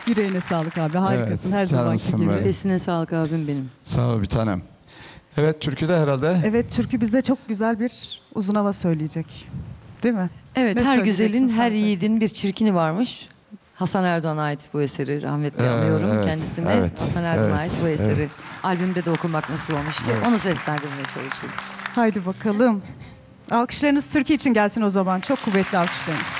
Yüreğine sağlık abi. Harikasın her zamanki canımsın gibi. benim. Nefesine sağlık abim benim. Sağ ol bir tanem. Evet, türküde herhalde. Evet, Türkü bize çok güzel bir uzun hava söyleyecek. Değil mi? Evet, Ne her söyleyeceksin güzelin, sen her söyle. yiğidin bir çirkini varmış. Hasan Erdoğan'a ait bu eseri. Rahmetli Evet, anıyorum evet, kendisine. evet, Hasan Erdoğan'a evet, ait bu eseri. evet. Albümde de okumak nasip olmuştu. Evet. Onu seslendirmeye çalıştım. Haydi bakalım. Alkışlarınız Türkiye için gelsin o zaman. Çok kuvvetli alkışlarınız.